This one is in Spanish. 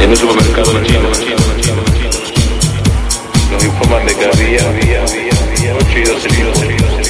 en un supermercado chino. Nos informan de que había 8 y 12 libros.